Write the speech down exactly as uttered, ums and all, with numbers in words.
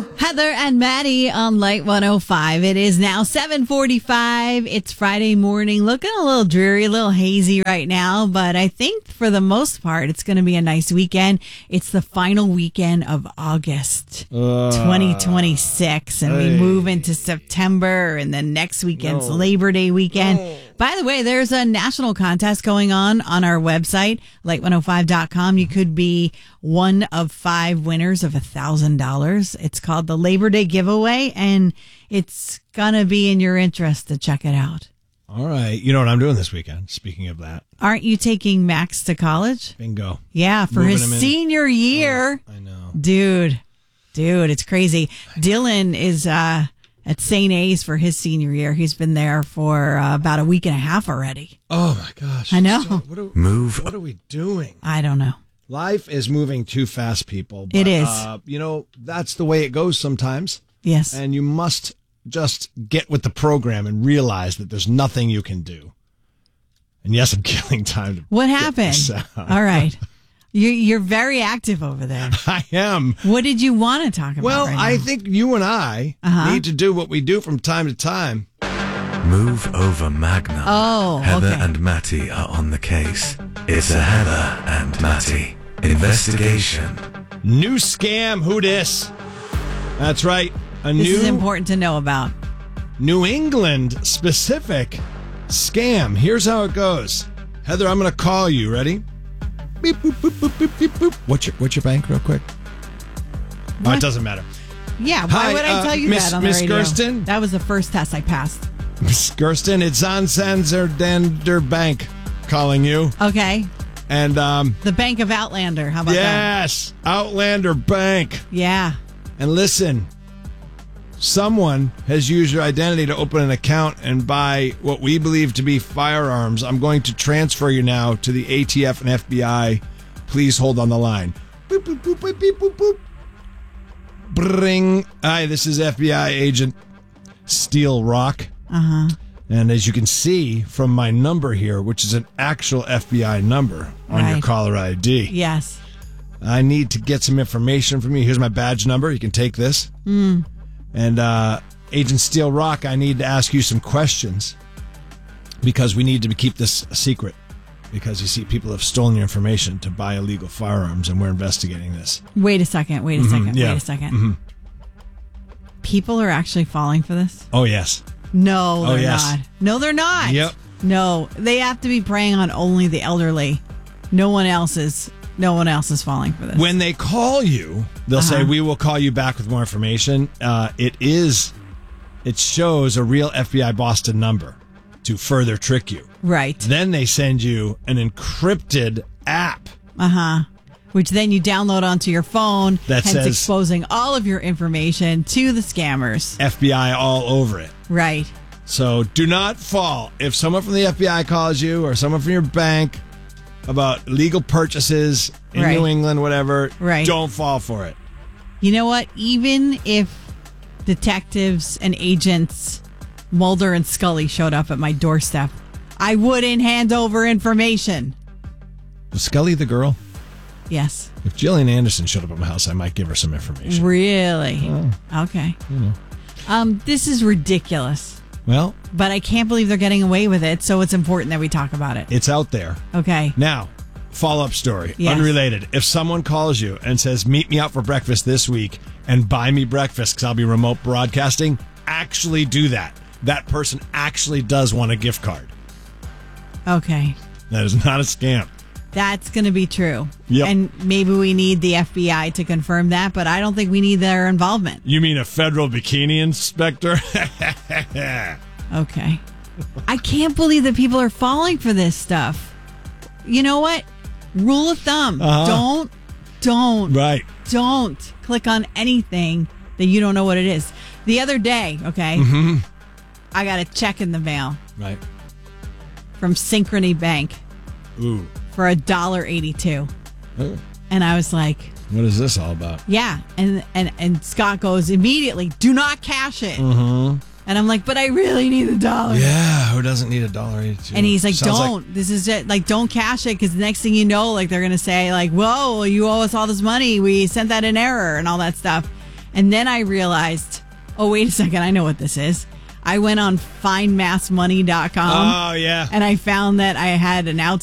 Heather and Maddie on Light one oh five. It is now seven forty-five. It's Friday morning. Looking a little dreary, a little hazy right now, but I think for the most part, it's going to be a nice weekend. It's the final weekend of August uh, twenty twenty-six, and hey. we move into September, and then next weekend's no. Labor Day weekend. No. By the way, there's a national contest going on on our website, light one oh five dot com. You could be one of five winners of one thousand dollars. It's called the Labor Day giveaway, and it's going to be in your interest to check it out. All right. You know what I'm doing this weekend, speaking of that? Aren't you taking Max to college? Bingo. Yeah, for Moving his senior year. Oh, I know. Dude, dude, it's crazy. Dylan is uh, at Saint A's for his senior year. He's been there for uh, about a week and a half already. Oh, my gosh. I know. So, what, are, Move. what are we doing? I don't know. Life is moving too fast, people. But, it is. Uh, you know, that's the way it goes sometimes. Yes. And you must just get with the program and realize that there's nothing you can do. And yes, I'm killing time. To what happened? All right. You, you're very active over there. I am. What did you want to talk about? Well, right I now? think you and I uh-huh. need to do what we do from time to time. Move over Magnum. Oh, Heather okay. and Matty are on the case. It's a Heather and Matty investigation. New scam. Who dis? That's right. A this new is important to know about. New England specific scam. Here's how it goes. Heather, I'm going to call you. Ready? Beep, boop, boop, boop, beep, beep, boop. What's your What's your bank, real quick? Oh, it doesn't matter. Yeah. Why Hi, would I tell uh, you Miss, that on the Miss radio? Gersten? That was the first test I passed. Miss Gersten, it's on Santander Bank calling you. Okay. And um, the Bank of Outlander. How about yes, that? Yes, Outlander Bank. Yeah. And listen, someone has used your identity to open an account and buy what we believe to be firearms. I'm going to transfer you now to the A T F and F B I. Please hold on the line. Boop, boop, boop, boop, boop, boop, boop. Bring. Hi, this is F B I agent Steel Rock. Uh-huh. And as you can see from my number here, which is an actual F B I number on right. your caller I D. Yes. I need to get some information from you. Here's my badge number. You can take this. Mm. And uh, Agent Steel Rock, I need to ask you some questions because we need to keep this a secret. Because you see, people have stolen your information to buy illegal firearms, and we're investigating this. Wait a second. Wait a mm-hmm, second. yeah. Wait a second. Mm-hmm. People are actually falling for this? Oh, yes. No, they're oh, yes. not. No, they're not. Yep. No, they have to be preying on only the elderly. No one else is. No one else is falling for this. When they call you, they'll uh-huh. say, "We will call you back with more information." Uh, it is, it shows a real F B I Boston number to further trick you. Right. Then they send you an encrypted app. Uh huh. Which then you download onto your phone, that hence says exposing all of your information to the scammers. F B I all over it. Right. So do not fall. If someone from the F B I calls you or someone from your bank about legal purchases in right. New England, whatever, right. don't fall for it. You know what? Even if detectives and agents Mulder and Scully showed up at my doorstep, I wouldn't hand over information. Was Scully the girl? Yes. If Gillian Anderson showed up at my house, I might give her some information. Really? Oh. Okay. You know. Um, this is ridiculous. Well, but I can't believe they're getting away with it, so it's important that we talk about it. It's out there. Okay. Now, follow-up story. Yes. Unrelated. If someone calls you and says, meet me out for breakfast this week and buy me breakfast because I'll be remote broadcasting, actually do that. That person actually does want a gift card. Okay. That is not a scam. That's going to be true. Yep. And maybe we need the F B I to confirm that, but I don't think we need their involvement. You mean a federal bikini inspector? Okay. I can't believe that people are falling for this stuff. You know what? Rule of thumb. Uh-huh. Don't, don't, right. don't click on anything that you don't know what it is. The other day, okay, mm-hmm. I got a check in the mail. Right. From Synchrony Bank. Ooh. For a dollar eighty-two. Oh. And I was like, what is this all about? Yeah. And and, and Scott goes immediately, do not cash it. Mm-hmm. And I'm like, but I really need a dollar. Yeah, who doesn't need a dollar eighty-two? And he's like, Sounds don't. Like- this is it. Like, don't cash it because the next thing you know, like, they're going to say, like, whoa, you owe us all this money. We sent that in error and all that stuff. And then I realized, oh, wait a second, I know what this is. I went on find mass money dot com. Oh, yeah. And I found that I had an outstanding